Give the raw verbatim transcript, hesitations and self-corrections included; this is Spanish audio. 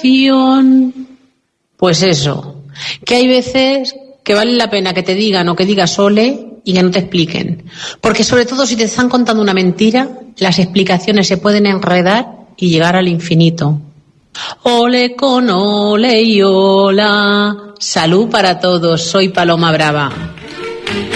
explicación. Pues eso, que hay veces que vale la pena que te digan o que digas ole y que no te expliquen. Porque sobre todo si te están contando una mentira, las explicaciones se pueden enredar y llegar al infinito. Ole con ole y hola. Salud para todos, soy Paloma Brava.